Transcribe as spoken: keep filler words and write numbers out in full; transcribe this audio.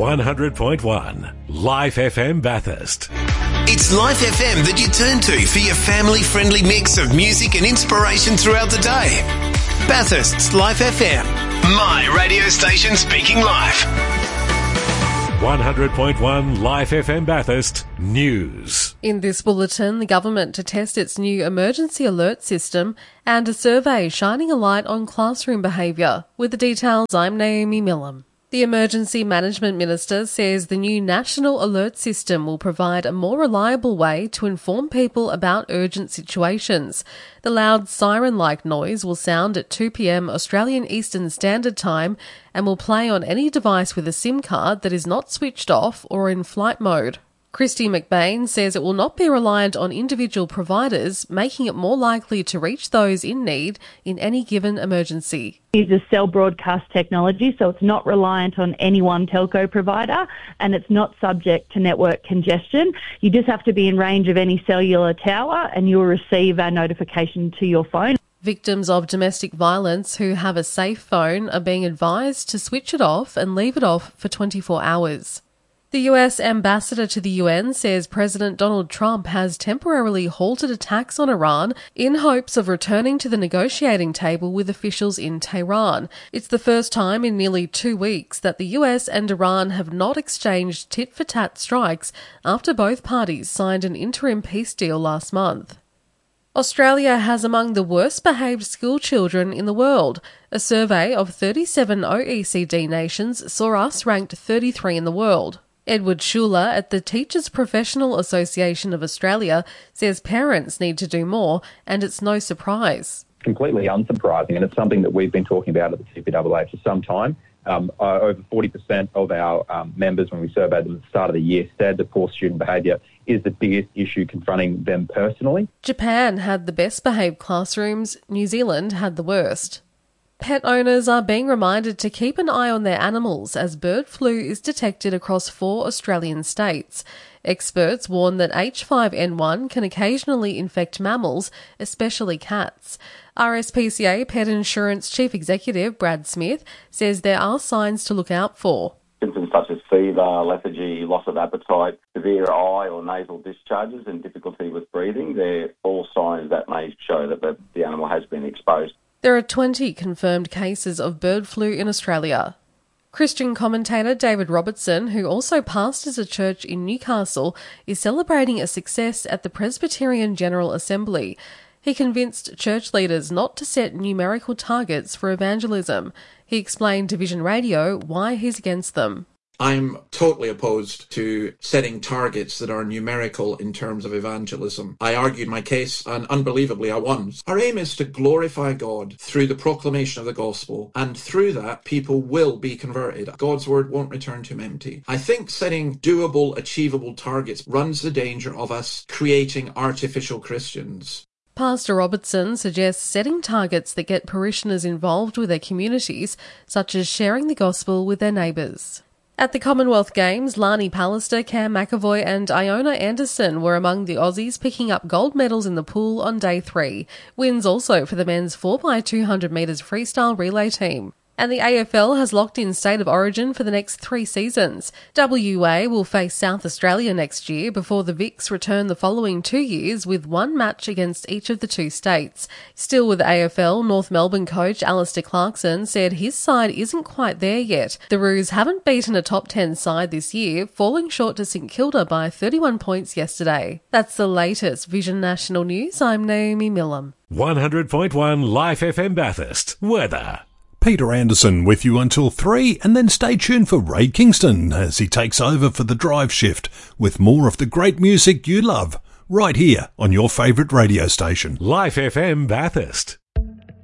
one hundred point one Life F M Bathurst. It's Life F M that you turn to for your family-friendly mix of music and inspiration throughout the day. Bathurst's Life F M, my radio station speaking life. one hundred point one Life F M Bathurst News. In this bulletin, the government to test its new emergency alert system and a survey shining a light on classroom behaviour. With the details, I'm Naomi Millam. The Emergency Management Minister says the new National Alert System will provide a more reliable way to inform people about urgent situations. The loud siren-like noise will sound at two p.m. Australian Eastern Standard Time and will play on any device with a SIM card that is not switched off or in flight mode. Christy McBain says it will not be reliant on individual providers, making it more likely to reach those in need in any given emergency. It uses cell broadcast technology, so it's not reliant on any one telco provider, and it's not subject to network congestion. You just have to be in range of any cellular tower and you'll receive a notification to your phone. Victims of domestic violence who have a safe phone are being advised to switch it off and leave it off for twenty-four hours. The U S ambassador to the U N says President Donald Trump has temporarily halted attacks on Iran in hopes of returning to the negotiating table with officials in Tehran. It's the first time in nearly two weeks that the U S and Iran have not exchanged tit-for-tat strikes after both parties signed an interim peace deal last month. Australia has among the worst behaved school children in the world. A survey of thirty-seven O E C D nations saw us ranked thirty-three in the world. Edward Schuler at the Teachers Professional Association of Australia says parents need to do more, and it's no surprise. Completely unsurprising, and it's something that we've been talking about at the T P A A for some time. Um, uh, over forty percent of our um, members, when we surveyed them at the start of the year, said that poor student behaviour is the biggest issue confronting them personally. Japan had the best behaved classrooms, New Zealand had the worst. Pet owners are being reminded to keep an eye on their animals as bird flu is detected across four Australian states. Experts warn that H five N one can occasionally infect mammals, especially cats. R S P C A Pet Insurance Chief Executive Brad Smith says there are signs to look out for. Symptoms such as fever, lethargy, loss of appetite, severe eye or nasal discharges and difficulty with breathing, they're all signs that may show that the, the animal has been exposed. There are twenty confirmed cases of bird flu in Australia. Christian commentator David Robertson, who also pastors a church in Newcastle, is celebrating a success at the Presbyterian General Assembly. He convinced church leaders not to set numerical targets for evangelism. He explained to Vision Radio why he's against them. I'm totally opposed to setting targets that are numerical in terms of evangelism. I argued my case, and unbelievably I won. Our aim is to glorify God through the proclamation of the gospel, and through that people will be converted. God's word won't return to him empty. I think setting doable, achievable targets runs the danger of us creating artificial Christians. Pastor Robertson suggests setting targets that get parishioners involved with their communities, such as sharing the gospel with their neighbours. At the Commonwealth Games, Lani Pallister, Cam McAvoy and Iona Anderson were among the Aussies picking up gold medals in the pool on day three. Wins also for the men's four by two hundred metres freestyle relay team. And the A F L has locked in State of Origin for the next three seasons. W A will face South Australia next year before the Vics return the following two years with one match against each of the two states. Still with A F L, North Melbourne coach Alistair Clarkson said his side isn't quite there yet. The Roos haven't beaten a top ten side this year, falling short to St Kilda by thirty-one points yesterday. That's the latest Vision National News. I'm Naomi Millam. one hundred point one Life F M Bathurst. Weather. Peter Anderson with you until three, and then stay tuned for Ray Kingston as he takes over for the drive shift with more of the great music you love right here on your favourite radio station. Life F M Bathurst.